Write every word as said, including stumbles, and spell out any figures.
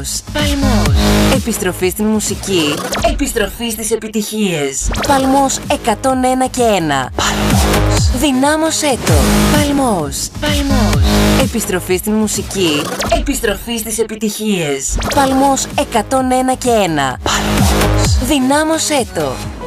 Παλμός, Παλμός. Επιστροφή στην μουσική, επιστροφή στις επιτυχίες. Παλμός εκατόν ένα και ένα. Παλμός. Δυνάμωσέ το. Παλμός, Παλμός. Επιστροφή στην μουσική, επιστροφή στις επιτυχίες. Παλμός εκατόν ένα και ένα. Παλμός. Δυνάμωσέ το.